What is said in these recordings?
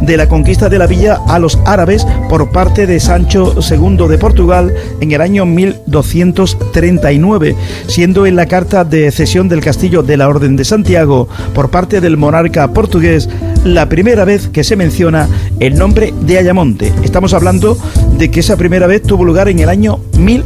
de la conquista de la villa a los árabes por parte de Sancho II de Portugal en el año 1239, siendo en la carta de cesión del castillo de la Orden de Santiago por parte del monarca portugués la primera vez que se menciona el nombre de Ayamonte. Estamos hablando de que esa primera vez tuvo lugar en el año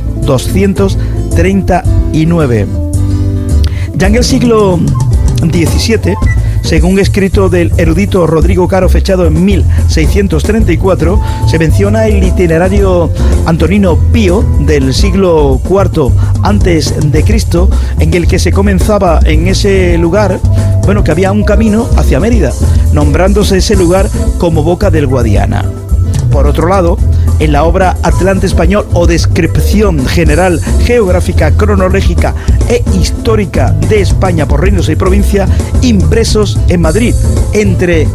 1239. Ya en el siglo XVII, según escrito del erudito Rodrigo Caro, fechado en 1634, se menciona el itinerario antonino Pío del siglo IV antes de Cristo, en el que se comenzaba en ese lugar, que había un camino hacia Mérida, nombrándose ese lugar como Boca del Guadiana. Por otro lado, en la obra Atlante Español o Descripción General Geográfica, Cronológica e Histórica de España por reinos y provincia, impresos en Madrid entre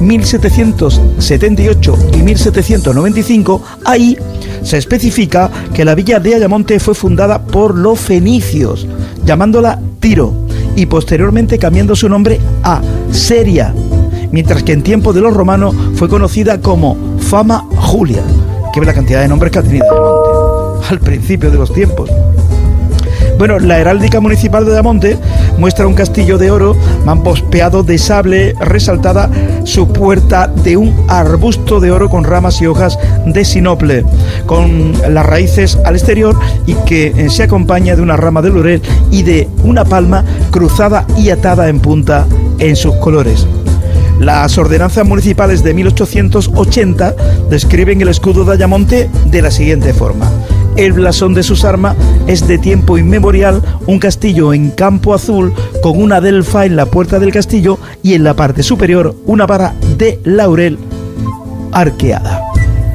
1778 y 1795, ahí se especifica que la villa de Ayamonte fue fundada por los fenicios, llamándola Tiro, y posteriormente cambiando su nombre a Seria, mientras que en tiempo de los romanos fue conocida como Fama Julia, que ve la cantidad de nombres que ha tenido Ayamonte al principio de los tiempos. La heráldica municipal de Ayamonte muestra un castillo de oro mampospeado de sable, resaltada su puerta de un arbusto de oro con ramas y hojas de sinople, con las raíces al exterior, y que se acompaña de una rama de laurel y de una palma cruzada y atada en punta en sus colores. Las ordenanzas municipales de 1880 describen el escudo de Ayamonte de la siguiente forma: el blasón de sus armas es de tiempo inmemorial un castillo en campo azul con una adelfa en la puerta del castillo y en la parte superior una vara de laurel arqueada.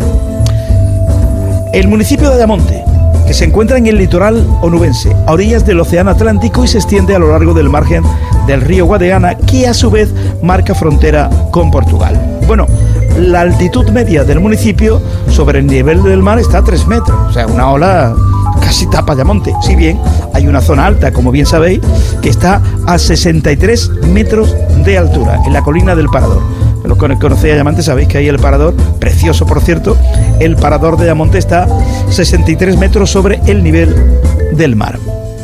El municipio de Ayamonte, que se encuentra en el litoral onubense, a orillas del Océano Atlántico, y se extiende a lo largo del margen del río Guadiana, que a su vez marca frontera con Portugal. La altitud media del municipio sobre el nivel del mar está a 3 metros, o sea, una ola casi tapa Ayamonte. Si bien hay una zona alta, como bien sabéis, que está a 63 metros de altura, en la colina del Parador. Los que conocéis Ayamonte sabéis que hay el Parador, precioso por cierto. El Parador de Ayamonte está a 63 metros sobre el nivel del mar.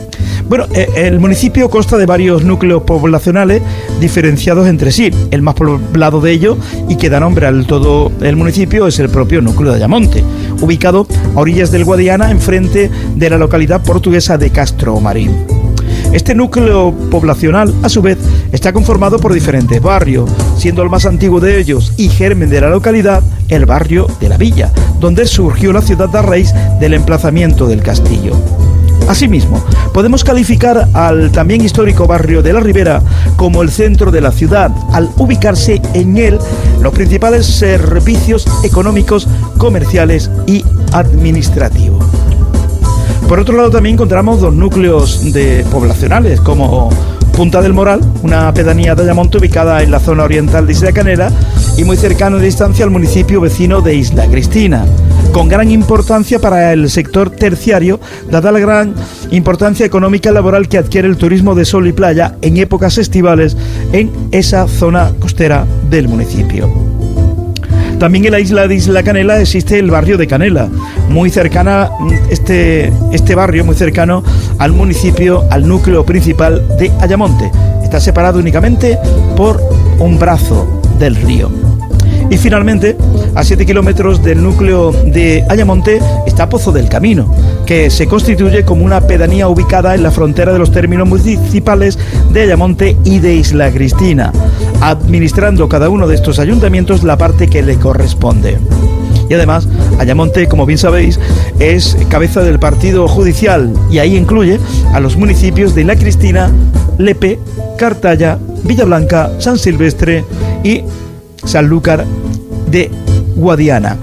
El municipio consta de varios núcleos poblacionales diferenciados entre sí. El más poblado de ellos, y que da nombre al todo el municipio, es el propio núcleo de Ayamonte, ubicado a orillas del Guadiana, enfrente de la localidad portuguesa de Castromarín. Este núcleo poblacional, a su vez, está conformado por diferentes barrios, siendo el más antiguo de ellos y germen de la localidad el barrio de la Villa, donde surgió la ciudad a raíz del emplazamiento del castillo. Asimismo, podemos calificar al también histórico barrio de la Ribera como el centro de la ciudad, al ubicarse en él los principales servicios económicos, comerciales y administrativos. Por otro lado, también encontramos dos núcleos poblacionales, como Punta del Moral, una pedanía de Ayamonte ubicada en la zona oriental de Isla Canela y muy cercano de distancia al municipio vecino de Isla Cristina, con gran importancia para el sector terciario, dada la gran importancia económica y laboral que adquiere el turismo de sol y playa en épocas estivales en esa zona costera del municipio. También en la isla de Isla Canela existe el barrio de Canela, muy cercana, este barrio muy cercano al municipio, al núcleo principal de Ayamonte. Está separado únicamente por un brazo del río. Y finalmente, a 7 kilómetros del núcleo de Ayamonte está Pozo del Camino, que se constituye como una pedanía ubicada en la frontera de los términos municipales de Ayamonte y de Isla Cristina, administrando cada uno de estos ayuntamientos la parte que le corresponde. Y además, Ayamonte, como bien sabéis, es cabeza del partido judicial, y ahí incluye a los municipios de Isla Cristina, Lepe, Cartaya, Villablanca, San Silvestre y Sanlúcar de Guadiana.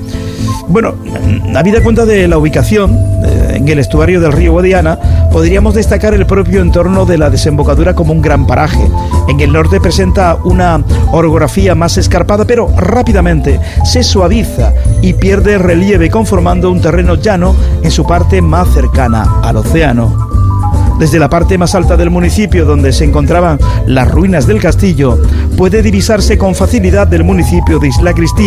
Habida cuenta de la ubicación en el estuario del río Guadiana, podríamos destacar el propio entorno de la desembocadura como un gran paraje. En el norte presenta una orografía más escarpada, pero rápidamente se suaviza y pierde relieve, conformando un terreno llano en su parte más cercana al océano. Desde la parte más alta del municipio, donde se encontraban las ruinas del castillo, puede divisarse con facilidad del municipio de Isla Cristina,